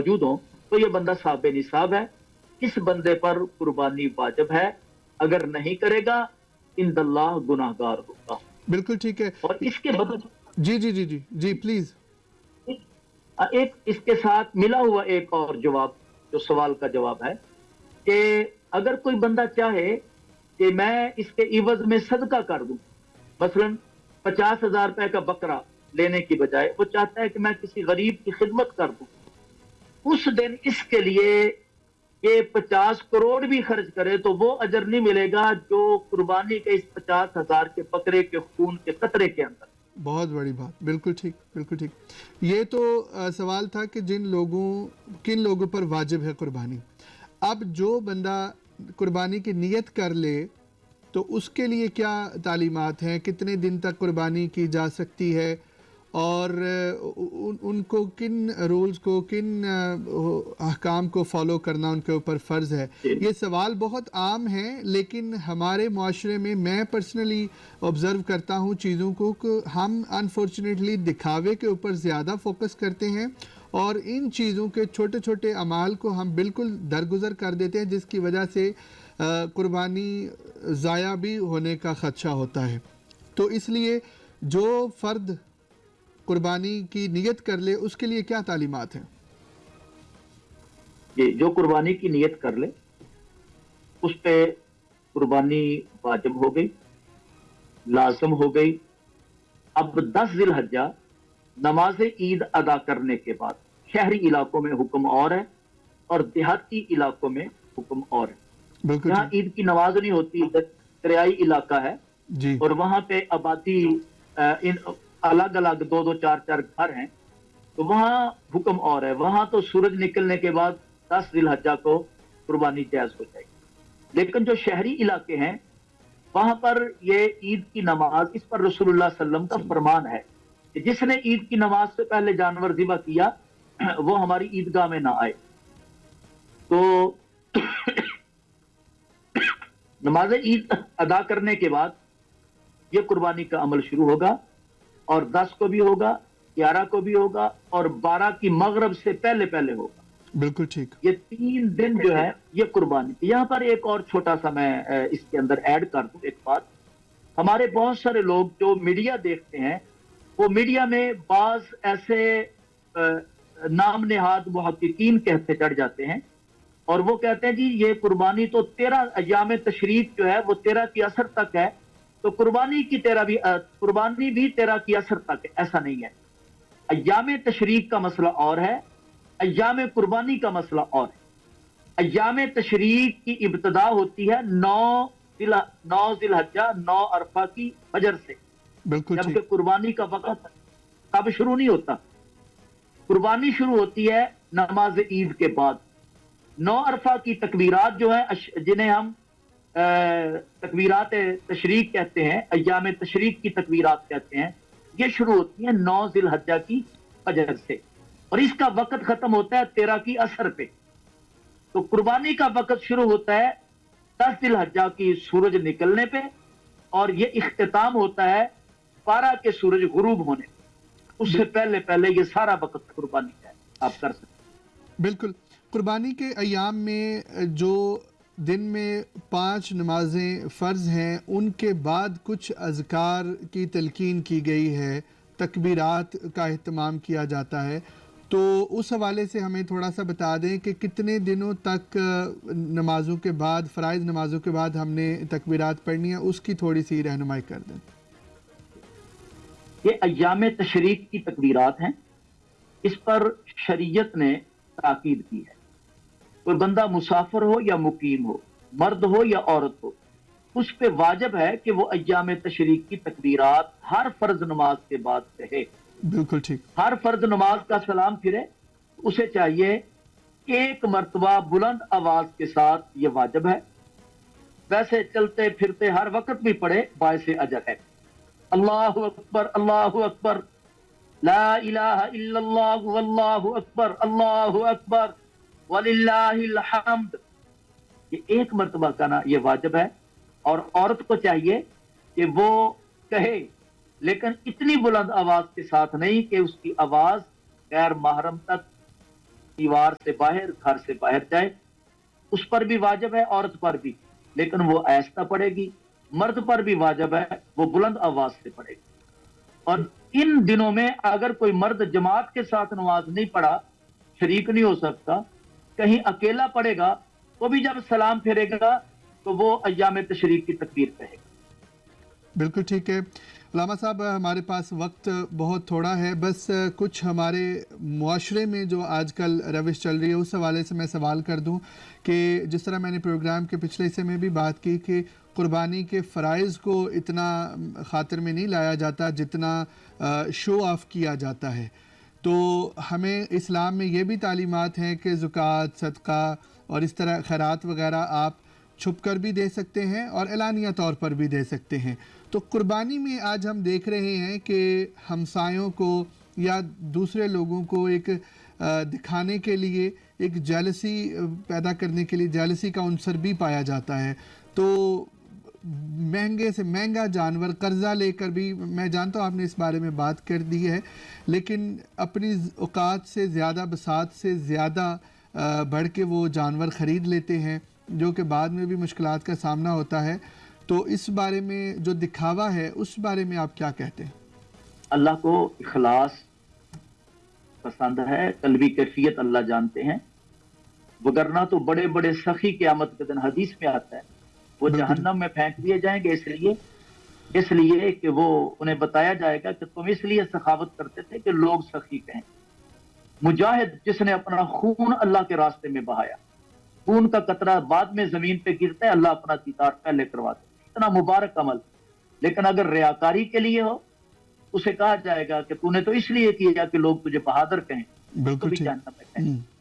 موجود ہوں تو یہ بندہ صاحب نصاب ہے، اس بندے پر قربانی واجب ہے، اگر نہیں کرے گا اند اللہ گناہگار ہوگا۔ بالکل ٹھیک ہے۔ اور اس کے بدل جی جی جی جی جی پلیز۔ ایک اس کے ساتھ ملا ہوا ایک اور جواب جو سوال کا جواب ہے کہ اگر کوئی بندہ چاہے کہ میں اس کے عوض میں صدقہ کر دوں، مثلا 50,000 روپے کا بکرا لینے کی بجائے وہ چاہتا ہے کہ میں کسی غریب کی خدمت کر دوں، اس دن اس کے لیے یہ 50 کروڑ بھی خرچ کرے تو وہ اجر نہیں ملے گا جو قربانی کے اس 50,000 کے بکرے کے خون کے قطرے کے اندر۔ بہت بڑی بات، بالکل ٹھیک بالکل ٹھیک۔ یہ تو سوال تھا کہ کن لوگوں پر واجب ہے قربانی۔ اب جو بندہ قربانی کی نیت کر لے تو اس کے لیے کیا تعلیمات ہیں، کتنے دن تک قربانی کی جا سکتی ہے، اور ان کو کن رولز کو، کن احکام کو فالو کرنا ان کے اوپر فرض ہے؟ یہ سوال بہت عام ہے، لیکن ہمارے معاشرے میں پرسنلی آبزرو کرتا ہوں چیزوں کو کہ ہم انفارچونیٹلی دکھاوے کے اوپر زیادہ فوکس کرتے ہیں اور ان چیزوں کے چھوٹے چھوٹے اعمال کو ہم بالکل درگزر کر دیتے ہیں، جس کی وجہ سے قربانی ضائع بھی ہونے کا خدشہ ہوتا ہے۔ تو اس لیے جو فرد قربانی کی نیت کر لے اس کے لیے کیا تعلیمات ہیں؟ جو قربانی کی نیت کر لے اس پہ قربانی واجب ہو گئی، لازم ہو گئی۔ اب 10 ذی الحجہ نماز عید ادا کرنے کے بعد شہری علاقوں میں حکم اور ہے اور دیہاتی علاقوں میں حکم اور ہے۔ جہاں عید کی نماز نہیں ہوتی دریائی علاقہ ہے جی، اور وہاں پہ آبادی الگ الگ 2-2 4-4 گھر ہیں تو وہاں حکم اور ہے، وہاں تو سورج نکلنے کے بعد 10 ذی الحجہ کو قربانی جائز ہو جائے گی۔ لیکن جو شہری علاقے ہیں وہاں پر یہ عید کی نماز، اس پر رسول اللہ صلی اللہ علیہ وسلم کا فرمان ہے کہ جس نے عید کی نماز سے پہلے جانور ذبح کیا وہ ہماری عیدگاہ میں نہ آئے۔ تو نماز عید ادا کرنے کے بعد یہ قربانی کا عمل شروع ہوگا اور 10 کو بھی ہوگا، 11 کو بھی ہوگا اور 12 کی مغرب سے پہلے پہلے ہوگا۔ بالکل ٹھیک۔ یہ 3 دن جو ہے یہ قربانی۔ یہاں پر ایک اور چھوٹا سا میں اس کے اندر ایڈ کر دوں ایک بات۔ ہمارے بہت سارے لوگ جو میڈیا دیکھتے ہیں وہ میڈیا میں بعض ایسے نام نہاد محققین کہتے چڑھ جاتے ہیں اور وہ کہتے ہیں جی یہ قربانی تو 13 ایام تشریق جو ہے وہ 13 کی اثر تک ہے، تو قربانی بھی 13 کی اثر تک ہے۔ ایسا نہیں ہے۔ ایام تشریق کا مسئلہ اور ہے، ایام قربانی کا مسئلہ اور ہے۔ ایام تشریق کی ابتدا ہوتی ہے 9 ذی الحجہ 9 عرفہ کی فجر سے، جبکہ قربانی کا وقت کب شروع نہیں ہوتا، قربانی شروع ہوتی ہے نماز عید کے بعد۔ 9 عرفہ کی تکبیرات جو ہیں جنہیں ہم تکبیرات تشریق کہتے ہیں، ایام تشریق کی تکبیرات کہتے ہیں، یہ شروع ہوتی ہیں 9 ذی الحجہ کی فجر سے اور اس کا وقت ختم ہوتا ہے 13 کی عصر پہ۔ تو قربانی کا وقت شروع ہوتا ہے 10 ذی الحجہ کی سورج نکلنے پہ اور یہ اختتام ہوتا ہے 12 کے سورج غروب ہونے پہ۔ اس سے پہلے پہلے یہ سارا وقت قربانی ہے، آپ کر سکتے ہیں۔ بالکل۔ قربانی کے ایام میں جو دن میں 5 نمازیں فرض ہیں ان کے بعد کچھ اذکار کی تلقین کی گئی ہے، تکبیرات کا اہتمام کیا جاتا ہے، تو اس حوالے سے ہمیں تھوڑا سا بتا دیں کہ کتنے دنوں تک نمازوں کے بعد، فرائض نمازوں کے بعد ہم نے تکبیرات پڑھنی ہے، اس کی تھوڑی سی رہنمائی کر دیں۔ یہ ایام تشریق کی تکبیرات ہیں، اس پر شریعت نے تاکید کی ہے۔ کوئی بندہ مسافر ہو یا مقیم ہو، مرد ہو یا عورت ہو، اس پہ واجب ہے کہ وہ ایام تشریق کی تکبیرات ہر فرض نماز کے بعد کہے۔ بالکل ٹھیک۔ ہر فرض نماز کا سلام پھرے، اسے چاہیے ایک مرتبہ بلند آواز کے ساتھ، یہ واجب ہے۔ ویسے چلتے پھرتے ہر وقت بھی پڑھے، باعث اجر ہے۔ اللہ اکبر اللہ اکبر، لا الہ الا اللہ واللہ اکبر، اللہ اکبر وللہ الحمد، یہ ایک مرتبہ کہنا یہ واجب ہے۔ اور عورت کو چاہیے کہ وہ کہے، لیکن اتنی بلند آواز کے ساتھ نہیں کہ اس کی آواز غیر محرم تک دیوار سے باہر گھر سے باہر جائے اس پر بھی واجب ہے, عورت پر بھی, لیکن وہ آہستہ پڑھے گی. مرد پر بھی واجب ہے, وہ بلند آواز سے پڑھے گی. اور ان دنوں میں اگر کوئی مرد جماعت کے ساتھ نماز نہیں پڑھا, شریک نہیں ہو سکتا, کہیں اکیلا پڑھے گا, وہ بھی جب سلام پھیرے گا تو وہ ایام تشریق کی تکبیر کہے گا. بالکل ٹھیک ہے علامہ صاحب, ہمارے پاس وقت بہت تھوڑا ہے, بس کچھ ہمارے معاشرے میں جو آج کل روش چل رہی ہے اس حوالے سے میں سوال کر دوں کہ جس طرح میں نے پروگرام کے پچھلے حصے میں بھی بات کی کہ قربانی کے فرائض کو اتنا خاطر میں نہیں لایا جاتا جتنا شو آف کیا جاتا ہے, تو ہمیں اسلام میں یہ بھی تعلیمات ہیں کہ زکوٰۃ, صدقہ اور اس طرح خیرات وغیرہ آپ چھپ کر بھی دے سکتے ہیں اور اعلانیہ طور پر بھی دے سکتے ہیں. تو قربانی میں آج ہم دیکھ رہے ہیں کہ ہمسایوں کو یا دوسرے لوگوں کو ایک دکھانے کے لیے, ایک جیلسی پیدا کرنے کے لیے جیلسی کا عنصر بھی پایا جاتا ہے. تو مہنگے سے مہنگا جانور قرضہ لے کر بھی, میں جانتا ہوں آپ نے اس بارے میں بات کر دی ہے, لیکن اپنی اوقات سے زیادہ, بساط سے زیادہ بڑھ کے وہ جانور خرید لیتے ہیں جو کہ بعد میں بھی مشکلات کا سامنا ہوتا ہے. تو اس بارے میں جو دکھاوا ہے اس بارے میں آپ کیا کہتے ہیں؟ اللہ کو اخلاص پسند ہے, قلبی کیفیت اللہ جانتے ہیں, وگرنہ تو بڑے بڑے سخی قیامت کے دن حدیث میں آتا ہے وہ جہنم میں پھینک دیے جائیں گے اس لیے کہ وہ انہیں بتایا جائے گا کہ تم اس لیے سخاوت کرتے تھے کہ لوگ سخی کہیں. مجاہد جس نے اپنا خون اللہ کے راستے میں بہایا, خون کا قطرہ بعد میں زمین پہ گرتا ہے, اللہ اپنا دیدار پہلے کرواتا ہے, اتنا مبارک عمل. لیکن اگر ریاکاری کے لیے ہو اسے کہا جائے گا کہ تو نے تو اس لیے کیا کہ لوگ تجھے بہادر کہیں, تو بالکل بھی ٹھیک. جہنم میں کہیں.